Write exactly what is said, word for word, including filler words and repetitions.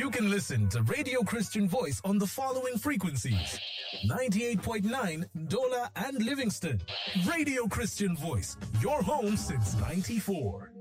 You can listen to Radio Christian Voice on the following frequencies: ninety-eight point nine Ndola and Livingston. Radio Christian Voice, your home since ninety-four.